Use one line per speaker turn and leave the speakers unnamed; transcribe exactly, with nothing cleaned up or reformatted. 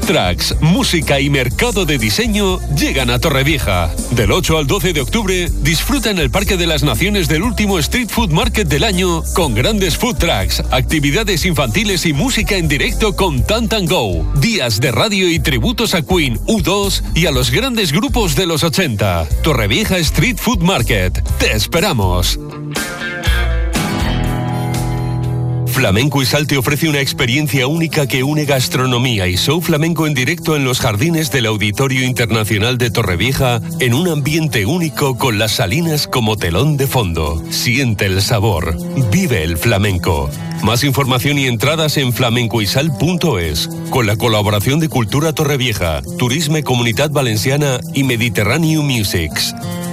trucks, música y mercado de diseño llegan a Torrevieja. Del ocho al doce de octubre, disfruta en el Parque de las Naciones del último Street Food Market del año con grandes food trucks, actividades infantiles y música en directo con Tant and Go, días de radio y tributos a Queen, U dos y a los grandes grupos de los ochenta. Torrevieja Street Food Market. ¡Te esperamos! Flamenco y Sal te ofrece una experiencia única que une gastronomía y show flamenco en directo en los jardines del Auditorio Internacional de Torrevieja en un ambiente único con las salinas como telón de fondo. Siente el sabor. Vive el flamenco. Más información y entradas en flamencoisal punto es, con la colaboración de Cultura Torrevieja, Turisme Comunitat Valenciana y Mediterranean Musics.